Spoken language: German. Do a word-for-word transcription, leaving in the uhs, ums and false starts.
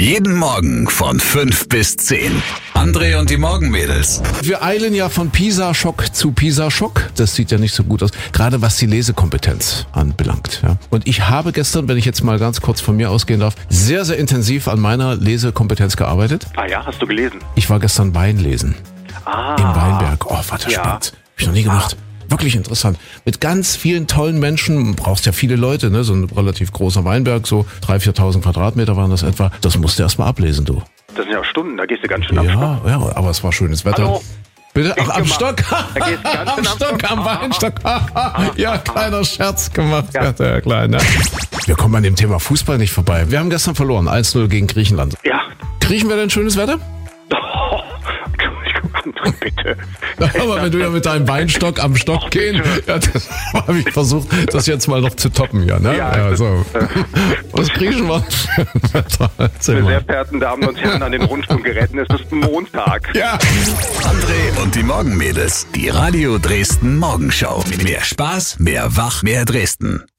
Jeden Morgen von fünf bis zehn. André und die Morgenmädels. Wir eilen ja von Pisa-Schock zu Pisa-Schock. Das sieht ja nicht so gut aus, gerade was die Lesekompetenz anbelangt. Ja. Und ich habe gestern, wenn ich jetzt mal ganz kurz von mir ausgehen darf, sehr, sehr intensiv an meiner Lesekompetenz gearbeitet. Ah ja, hast du gelesen? Ich war gestern Wein lesen. Ah. In Weinberg. Oh, war das Ja. spannend. Hab ich noch nie gemacht. Wirklich interessant. Mit ganz vielen tollen Menschen, brauchst ja viele Leute, ne? So ein relativ großer Weinberg, so dreitausend, viertausend Quadratmeter waren das etwa. Das musst du erst mal ablesen, du. Das sind ja auch Stunden, da gehst du ganz schön am Stock. Ja, ja, aber es war schönes Wetter. Hallo? Bitte? Ach, am gemacht. Stock. Da gehst du ganz Am schön am Stock, Stock. am Weinstock. Ja, kleiner Scherz gemacht. Ja. Ja, ja klein, ne? Wir kommen an dem Thema Fußball nicht vorbei. Wir haben gestern verloren, eins null gegen Griechenland. Ja. Kriechen wir denn schönes Wetter? Oh, Entschuldigung, André, bitte. Aber wenn du ja mit deinem Weinstock am Stock gehen, ja, das habe ich versucht, das jetzt mal noch zu toppen, ja, ne? Ja, Ja, so. das, Was kriechen wir für ein Wetter? Erzähl Meine sehr mal. verehrten Damen und Herren an den Rundfunkgeräten, es ist Montag. Ja. André und die Morgenmädels. Die Radio Dresden Morgenschau. Mehr Spaß, mehr Wach, mehr Dresden.